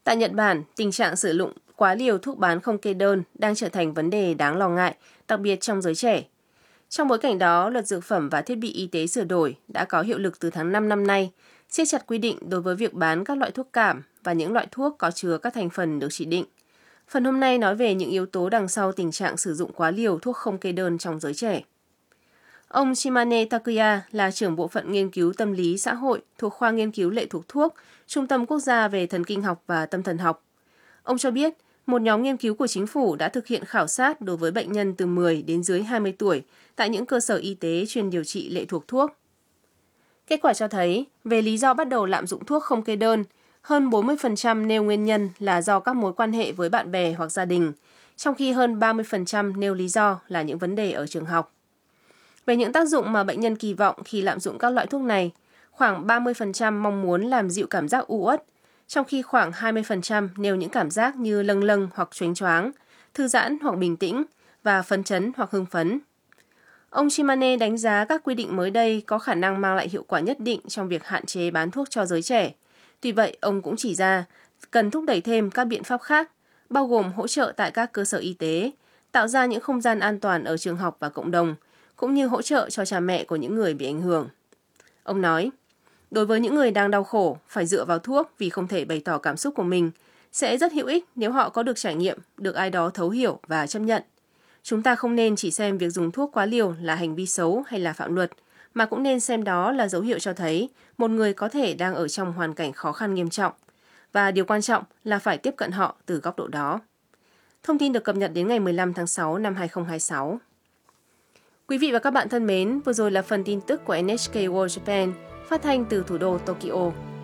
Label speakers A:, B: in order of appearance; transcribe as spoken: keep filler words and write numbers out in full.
A: Tại Nhật Bản, tình trạng sử dụng quá liều thuốc bán không kê đơn đang trở thành vấn đề đáng lo ngại, đặc biệt trong giới trẻ. Trong bối cảnh đó, Luật Dược phẩm và Thiết bị Y tế sửa đổi đã có hiệu lực từ tháng năm năm nay, siết chặt quy định đối với việc bán các loại thuốc cảm và những loại thuốc có chứa các thành phần được chỉ định. Phần hôm nay nói về những yếu tố đằng sau tình trạng sử dụng quá liều thuốc không kê đơn trong giới trẻ. Ông Shimane Takuya là trưởng bộ phận nghiên cứu tâm lý xã hội thuộc khoa nghiên cứu lệ thuộc thuốc, Trung tâm Quốc gia về Thần kinh học và Tâm thần học. Ông cho biết, một nhóm nghiên cứu của chính phủ đã thực hiện khảo sát đối với bệnh nhân từ mười đến dưới hai mươi tuổi tại những cơ sở y tế chuyên điều trị lệ thuộc thuốc. Kết quả cho thấy, về lý do bắt đầu lạm dụng thuốc không kê đơn, hơn bốn mươi phần trăm nêu nguyên nhân là do các mối quan hệ với bạn bè hoặc gia đình, trong khi hơn ba mươi phần trăm nêu lý do là những vấn đề ở trường học. Về những tác dụng mà bệnh nhân kỳ vọng khi lạm dụng các loại thuốc này, khoảng ba mươi phần trăm mong muốn làm dịu cảm giác u uất, trong khi khoảng hai mươi phần trăm nêu những cảm giác như lâng lâng hoặc choáng choáng, thư giãn hoặc bình tĩnh và phấn chấn hoặc hưng phấn. Ông Shimane đánh giá các quy định mới đây có khả năng mang lại hiệu quả nhất định trong việc hạn chế bán thuốc cho giới trẻ. Tuy vậy, ông cũng chỉ ra cần thúc đẩy thêm các biện pháp khác, bao gồm hỗ trợ tại các cơ sở y tế, tạo ra những không gian an toàn ở trường học và cộng đồng, cũng như hỗ trợ cho cha mẹ của những người bị ảnh hưởng. Ông nói, đối với những người đang đau khổ, phải dựa vào thuốc vì không thể bày tỏ cảm xúc của mình, sẽ rất hữu ích nếu họ có được trải nghiệm, được ai đó thấu hiểu và chấp nhận. Chúng ta không nên chỉ xem việc dùng thuốc quá liều là hành vi xấu hay là phạm luật, mà cũng nên xem đó là dấu hiệu cho thấy một người có thể đang ở trong hoàn cảnh khó khăn nghiêm trọng. Và điều quan trọng là phải tiếp cận họ từ góc độ đó. Thông tin được cập nhật đến ngày mười lăm tháng sáu năm hai nghìn không trăm hai mươi sáu. Quý vị và các bạn thân mến, vừa rồi là phần tin tức của en hát kê World Japan, phát thanh từ thủ đô Tokyo.